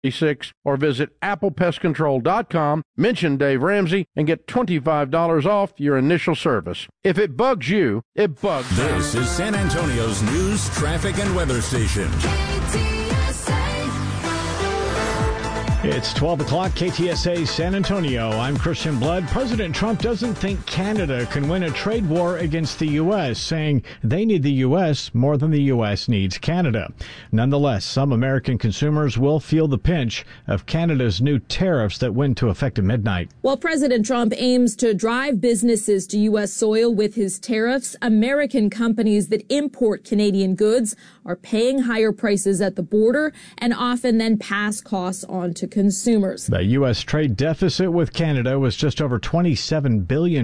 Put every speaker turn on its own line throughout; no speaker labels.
or visit applepestcontrol.com, mention Dave Ramsey, and get $25 off your initial service. If it bugs you, it bugs me.
This is San Antonio's news, traffic, and weather station.
It's 12 o'clock, KTSA San Antonio. I'm Christian Blood. President Trump doesn't think Canada can win a trade war against the U.S., saying they need the U.S. more than the U.S. needs Canada. Nonetheless, some American consumers will feel the pinch of Canada's new tariffs that went into effect at midnight.
While President Trump aims to drive businesses to U.S. soil with his tariffs, American companies that import Canadian goods are paying higher prices at the border and often then pass costs on to consumers.
The U.S. trade deficit with Canada was just over $27 billion in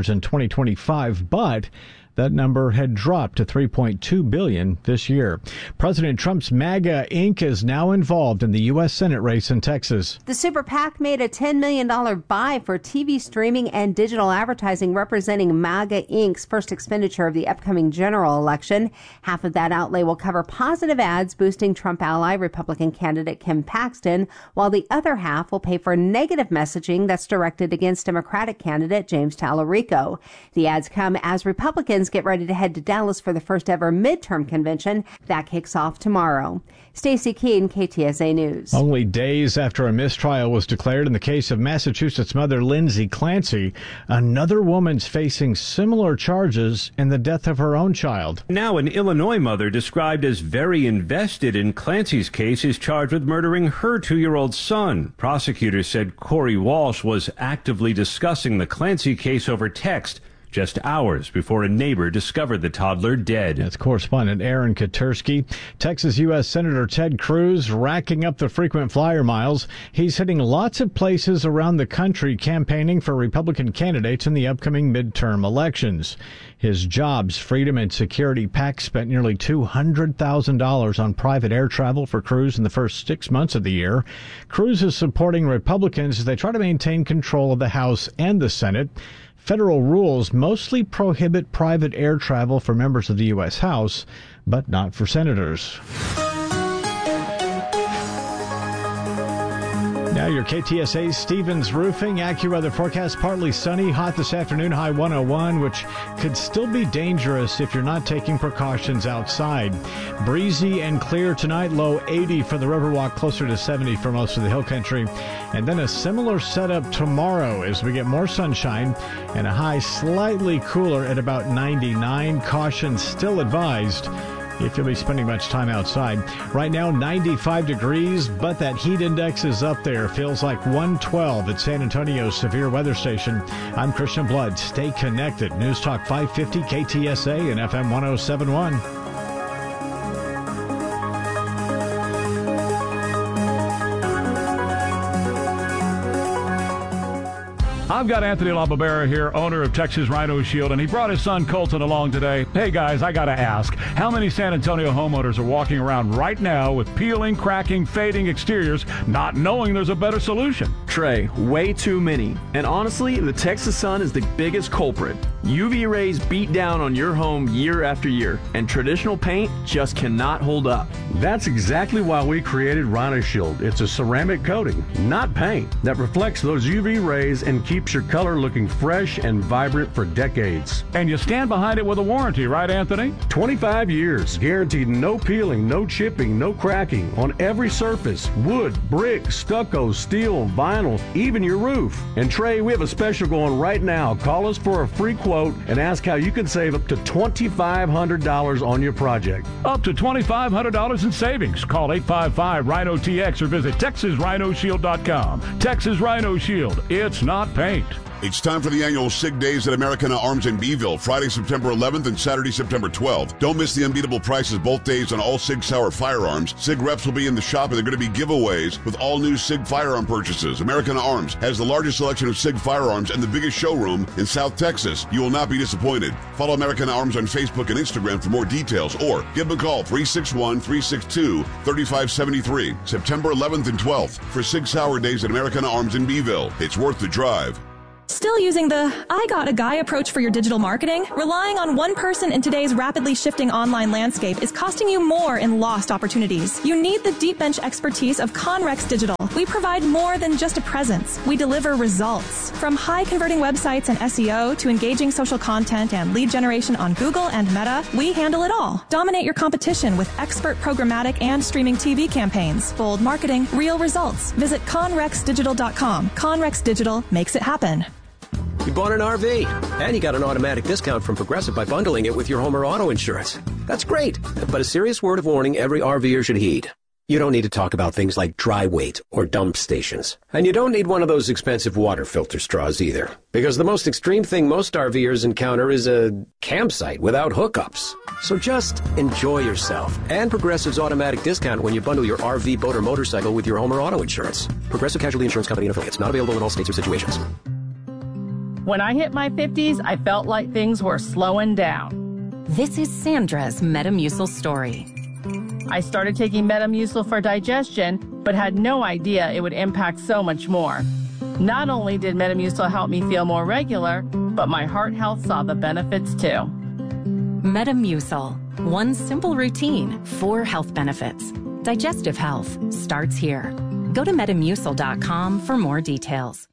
2025, but that number had dropped to $3.2 billion this year. President Trump's MAGA Inc. is now involved in the U.S. Senate race in Texas.
The Super PAC made a $10 million buy for TV streaming and digital advertising, representing MAGA Inc.'s first expenditure of the upcoming general election. Half of that outlay will cover positive ads boosting Trump ally Republican candidate Ken Paxton, while the other half will pay for negative messaging that's directed against Democratic candidate James Tallarico. The ads come as Republicans get ready to head to Dallas for the first ever midterm convention. That kicks off tomorrow. Stacey Keene, KTSA News.
Only days after a mistrial was declared in the case of Massachusetts mother Lindsay Clancy, another woman's facing similar charges in the death of her own child.
Now an Illinois mother described as very invested in Clancy's case is charged with murdering her 2-year-old son. Prosecutors said Corey Walsh was actively discussing the Clancy case over text just hours before a neighbor discovered the toddler dead.
That's correspondent Aaron Katursky. Texas U.S. Senator Ted Cruz racking up the frequent flyer miles. He's hitting lots of places around the country campaigning for Republican candidates in the upcoming midterm elections. His Jobs, Freedom, and Security PAC spent nearly $200,000 on private air travel for Cruz in the first 6 months of the year. Cruz is supporting Republicans as they try to maintain control of the House and the Senate. Federal rules mostly prohibit private air travel for members of the U.S. House, but not for senators. Now your KTSA Stevens Roofing AccuWeather forecast: partly sunny, hot this afternoon, high 101, which could still be dangerous if you're not taking precautions outside. Breezy and clear tonight, low 80 for the Riverwalk, closer to 70 for most of the hill country. And then a similar setup tomorrow as we get more sunshine and a high slightly cooler at about 99. Caution still advised if you'll be spending much time outside. Right now, 95 degrees, but that heat index is up there. Feels like 112 at San Antonio's severe weather station. I'm Christian Blood. Stay connected. News Talk 550 KTSA and FM 1071.
I've got Anthony LaBarbera here, owner of Texas Rhino Shield, and he brought his son Colton along today. Hey guys, I gotta ask, how many San Antonio homeowners are walking around right now with peeling, cracking, fading exteriors, not knowing there's a better solution?
Trey, way too many. And honestly, the Texas sun is the biggest culprit. UV rays beat down on your home year after year, and traditional paint just cannot hold up.
That's exactly why we created Rhino Shield. It's a ceramic coating, not paint, that reflects those UV rays and keeps your color looking fresh and vibrant for decades.
And you stand behind it with a warranty, right, Anthony?
25 years, guaranteed no peeling, no chipping, no cracking on every surface: wood, brick, stucco, steel, vinyl, even your roof. And Trey, we have a special going right now. Call us for a free quote and ask how you can save up to $2,500 on your project.
Up to $2,500 in savings. Call 855-RHINO-TX or visit TexasRhinoShield.com. Texas Rhino Shield. It's not paint.
It's time for the annual SIG Days at Americana Arms in Beeville, Friday, September 11th and Saturday, September 12th. Don't miss the unbeatable prices both days on all SIG Sauer firearms. SIG reps will be in the shop, and they're going to be giveaways with all new SIG firearm purchases. Americana Arms has the largest selection of SIG firearms and the biggest showroom in South Texas. You will not be disappointed. Follow Americana Arms on Facebook and Instagram for more details, or give them a call, 361-362-3573. September 11th and 12th for SIG Sauer Days at Americana Arms in Beeville. It's worth the drive.
Still using the I got a guy approach for your digital marketing? Relying on one person in today's rapidly shifting online landscape is costing you more in lost opportunities. You need the deep bench expertise of Conrex Digital. We provide more than just a presence. We deliver results. From high converting websites and SEO to engaging social content and lead generation on Google and Meta, we handle it all. Dominate your competition with expert programmatic and streaming TV campaigns. Bold marketing, real results. Visit conrexdigital.com. Conrex Digital makes it happen.
You bought an RV, and you got an automatic discount from Progressive by bundling it with your home or auto insurance. That's great, but a serious word of warning every RVer should heed. You don't need to talk about things like dry weight or dump stations. And you don't need one of those expensive water filter straws either, because the most extreme thing most RVers encounter is a campsite without hookups. So just enjoy yourself and Progressive's automatic discount when you bundle your RV, boat, or motorcycle with your home or auto insurance. Progressive Casualty Insurance Company and affiliates. Not available in all states or situations.
When I hit my 50s, I felt like things were slowing down.
This is Sandra's Metamucil story.
I started taking Metamucil for digestion, but had no idea it would impact so much more. Not only did Metamucil help me feel more regular, but my heart health saw the benefits too.
Metamucil. One simple routine, 4 health benefits. Digestive health starts here. Go to Metamucil.com for more details.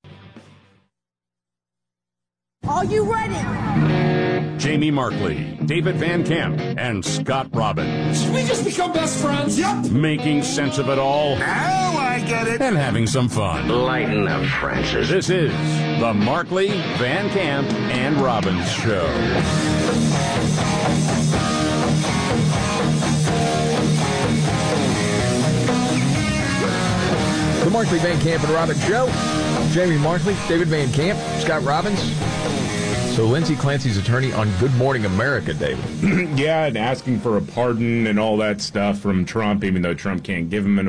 Are you ready?
Jamie Markley, David Van Camp, and Scott Robbins.
Did we just become best friends? Yep.
Making sense of it all.
Now I get it.
And having some fun.
Lighten up, Francis.
This is the Markley, Van Camp, and Robbins Show.
The Markley, Van Camp, and Robbins Show. Jamie Markley, David Van Camp, Scott Robbins. So Lindsay Clancy's attorney on Good Morning America, David.
Yeah, and asking for a pardon and all that stuff from Trump, even though Trump can't give him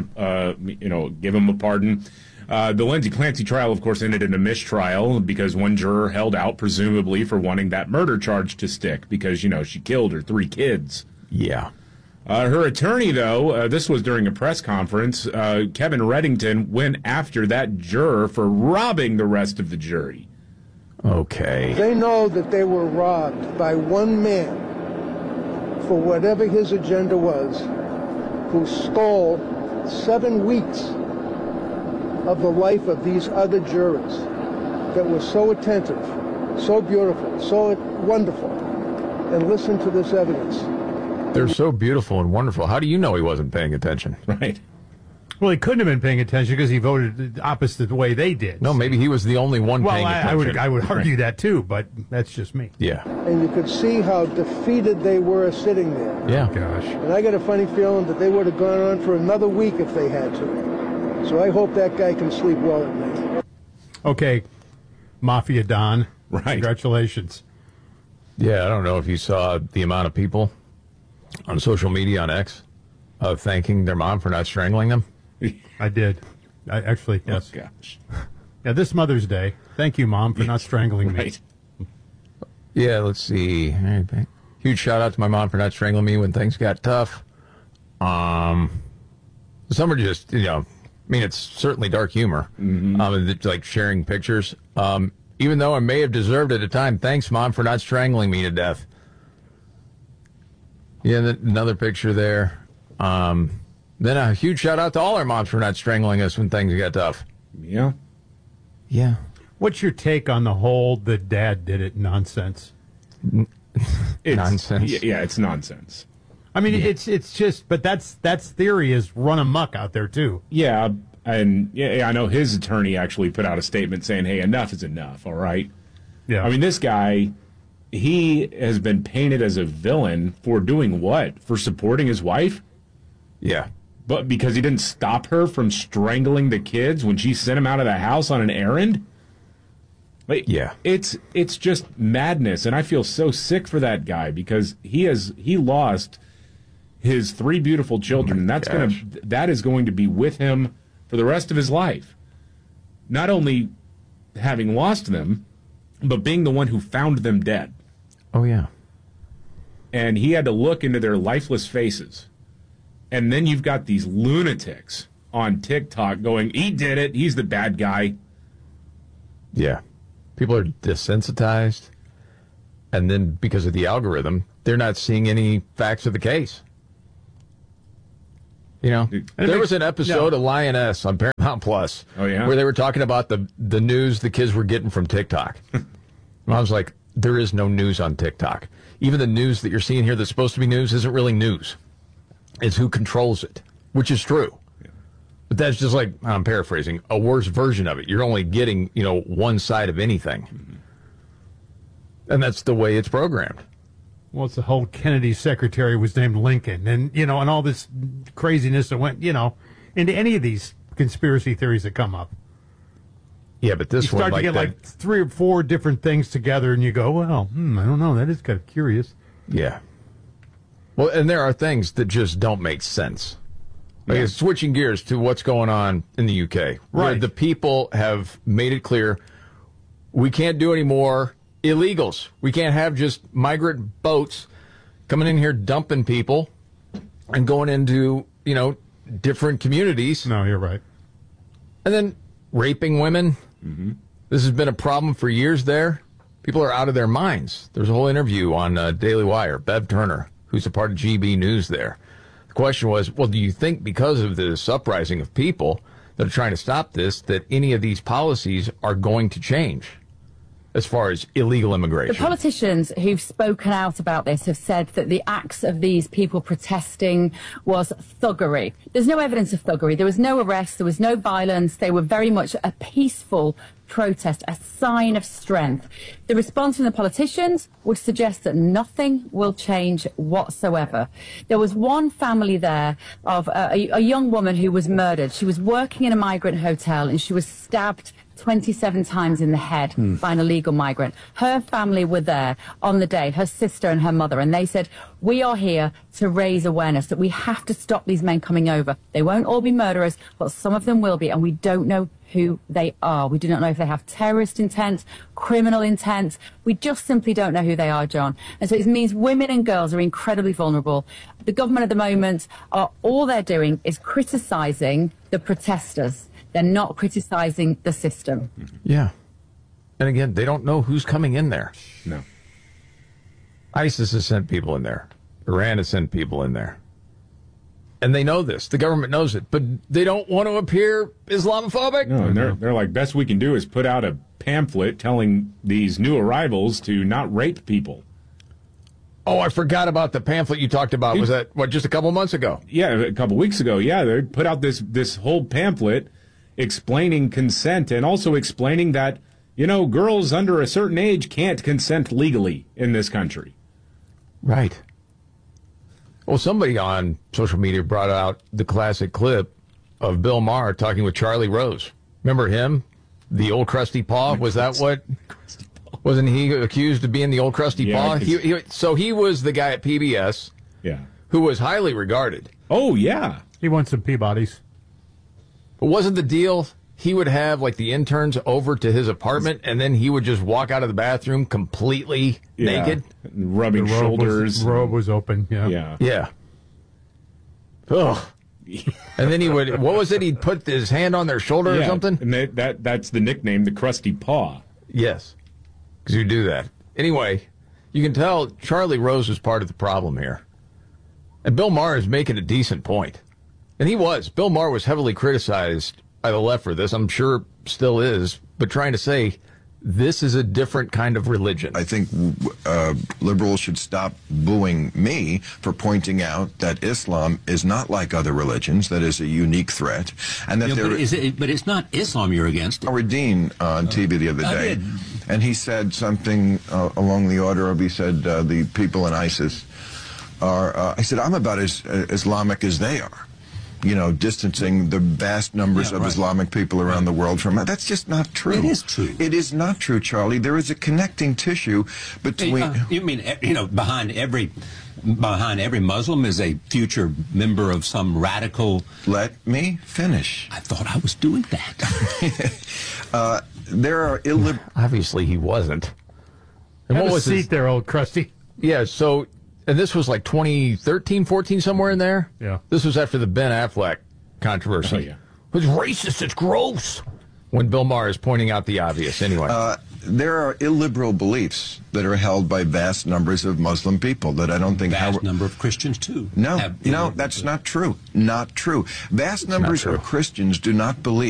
a pardon. The Lindsay Clancy trial, of course, ended in a mistrial because one juror held out, presumably for wanting that murder charge to stick because, she killed her 3 kids.
Yeah.
Her attorney, though, this was during a press conference, Kevin Reddington went after that juror for robbing the rest of the jury.
Okay.
They know that they were robbed by one man for whatever his agenda was, who stole 7 weeks of the life of these other jurors that were so attentive, so beautiful, so wonderful. And listen to this evidence.
They're so beautiful and wonderful. How do you know he wasn't paying attention?
Right.
Well, he couldn't have been paying attention because he voted opposite the way they did.
No, maybe he was the only one paying attention.
I would argue that too, but that's just me.
Yeah.
And you could see how defeated they were sitting there.
Yeah.
Gosh.
And I got a funny feeling that they would have gone on for another week if they had to. So I hope that guy can sleep well at night.
Okay, Mafia Don.
Right.
Congratulations.
Yeah, I don't know if you saw the amount of people on social media on X thanking their mom for not strangling them.
I did. Actually, yes.
Oh, gosh.
Yeah, this Mother's Day. Thank you, Mom, for not strangling me.
Yeah, let's see. Huge shout out to my mom for not strangling me when things got tough. Some are just, it's certainly dark humor. It's like sharing pictures. Even though I may have deserved it at the time, thanks, Mom, for not strangling me to death. Yeah, another picture there. Then a huge shout out to all our moms for not strangling us when things got tough.
Yeah.
Yeah.
What's your take on the whole "the dad did it" nonsense?
Nonsense.
Yeah, it's nonsense.
I mean, it's just, but that's theory is run amok out there too.
Yeah, and I know his attorney actually put out a statement saying, "Hey, enough is enough." All right.
Yeah.
I mean, this guy, he has been painted as a villain for doing what? For supporting his wife?
Yeah.
But because he didn't stop her from strangling the kids when she sent him out of the house on an errand?
Yeah.
It's just madness, and I feel so sick for that guy because he lost his 3 beautiful children, and that is going to be with him for the rest of his life. Not only having lost them, but being the one who found them dead.
Oh, yeah.
And he had to look into their lifeless faces. And then you've got these lunatics on TikTok going, he did it, he's the bad guy.
Yeah. People are desensitized. And then because of the algorithm, they're not seeing any facts of the case. You know, there was an episode of Lioness on Paramount Plus where they were talking about the news the kids were getting from TikTok. And I was like, there is no news on TikTok. Even the news that you're seeing here that's supposed to be news isn't really news. It's who controls it, which is true. Yeah. But that's just like, I'm paraphrasing, a worse version of it. You're only getting, one side of anything. Mm-hmm. And that's the way it's programmed.
Well, it's the whole Kennedy secretary was named Lincoln, and and all this craziness that went, into any of these conspiracy theories that come up.
Yeah, but this
you start
one,
to get like 3 or 4 different things together, and you go, well, I don't know, that is kind of curious.
Yeah. Well, and there are things that just don't make sense. Like switching gears to what's going on in the UK, where the people have made it clear we can't do any more illegals. We can't have just migrant boats coming in here dumping people and going into, different communities.
No, you're right.
And then raping women. Mm-hmm. This has been a problem for years there. People are out of their minds. There's a whole interview on Daily Wire, Bev Turner, who's a part of GB News there. The question was, well, do you think because of this uprising of people that are trying to stop this, that any of these policies are going to change as far as illegal immigration?
The politicians who've spoken out about this have said that the acts of these people protesting was thuggery. There's no evidence of thuggery. There was no arrest. There was no violence. They were very much a peaceful protest, a sign of strength. The response from the politicians would suggest that nothing will change whatsoever. There was one family there of a young woman who was murdered. She was working in a migrant hotel and she was stabbed 27 times in the head by an illegal migrant. Her family were there on the day, her sister and her mother, and they said, we are here to raise awareness that we have to stop these men coming over. They won't all be murderers, but some of them will be, and we don't know who they are. We do not know if they have terrorist intent, criminal intent. We just simply don't know who they are, John. And so it means women and girls are incredibly vulnerable. The government at the moment, all they're doing is criticising the protesters. They're not criticizing the system.
Yeah. And again, they don't know who's coming in there.
No.
ISIS has sent people in there. Iran has sent people in there. And they know this. The government knows it. But they don't want to appear Islamophobic.
No, and they're like, best we can do is put out a pamphlet telling these new arrivals to not rape people.
Oh, I forgot about the pamphlet you talked about. Was that, just a couple months ago?
Yeah, a couple weeks ago. Yeah, they put out this whole pamphlet explaining consent and also explaining that, girls under a certain age can't consent legally in this country.
Right. Well, somebody on social media brought out the classic clip of Bill Maher talking with Charlie Rose. Remember him? The old crusty paw? Was that what? Wasn't he accused of being the old crusty paw? So he was the guy at PBS who was highly regarded.
Oh, yeah.
He won some Peabodys.
But wasn't the deal he would have like the interns over to his apartment and then he would just walk out of the bathroom completely naked?
Rubbing shoulders.
The robe was open,
Yeah. Ugh. And then he would, what was it? He'd put his hand on their shoulder or something?
And that's the nickname, the Crusty Paw.
Yes. Because you do that. Anyway, you can tell Charlie Rose was part of the problem here. And Bill Maher is making a decent point. And he was. Bill Maher was heavily criticized by the left for this. I'm sure still is. But trying to say this is a different kind of religion.
I think liberals should stop booing me for pointing out that Islam is not like other religions, that is a unique threat. And that
but it's not Islam you're against.
Howard Dean on TV the other day, and he said something along the order of, he said, the people in ISIS are, I said, I'm about as Islamic as they are. Distancing the vast numbers of Islamic people around the world from it. That's just not true.
It is true.
It is not true, Charlie. There is a connecting tissue between...
you mean, behind every Muslim is a future member of some radical...
Let me finish.
I thought I was doing that.
There are illiberal...
Obviously he wasn't.
And what was seat there, old crusty?
Yeah, so... And this was like 2013, 14, somewhere in there?
Yeah.
This was after the Ben Affleck controversy.
Oh, yeah.
It was racist. It's gross. When Bill Maher is pointing out the obvious. Anyway.
there are illiberal beliefs that are held by vast numbers of Muslim people that I don't think...
Vast number of Christians, too.
No, that's not true. Not true. Vast numbers of Christians do not believe